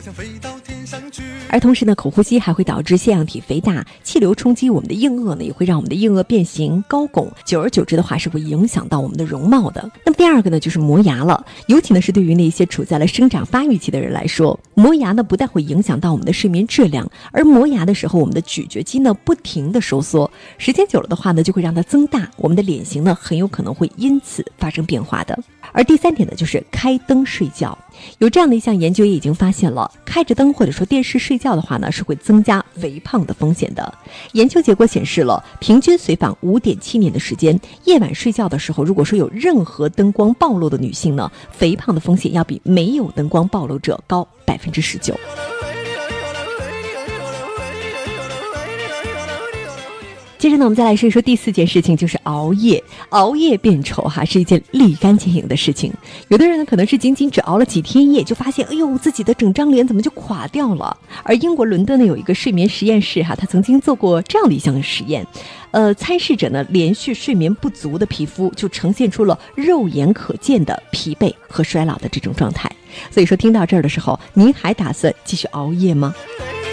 而同时呢，口呼吸还会导致腺样体肥大，气流冲击我们的硬腭呢，也会让我们的硬腭变形高拱，久而久之的话是会影响到我们的容貌的。那么第二个呢，就是磨牙了，尤其呢是对于那些处在了生长发育期的人来说，磨牙呢不但会影响到我们的睡眠质量，而磨牙的时候，我们的咀嚼肌呢不停的收缩，时间久了的话呢，就会让它增大，我们的脸型呢很有可能会因此发生变化的。而第三点呢，就是开灯睡觉。有这样的一项研究也已经发现了，开着灯或者说电视睡觉的话呢，是会增加肥胖的风险的。研究结果显示了，平均随访 5.7 年的时间，夜晚睡觉的时候，如果说有任何灯光暴露的女性呢，肥胖的风险要比没有灯光暴露者高 19%。接着呢，我们再来说一说第4件事情，就是熬夜。熬夜变丑是一件立竿见影的事情。有的人呢，可能是仅仅只熬了几天夜，就发现，哎呦，自己的整张脸怎么就垮掉了？而英国伦敦呢，有一个睡眠实验室他曾经做过这样的一项实验。参试者呢，连续睡眠不足的皮肤就呈现出了肉眼可见的疲惫和衰老的这种状态。所以说，听到这儿的时候，您还打算继续熬夜吗？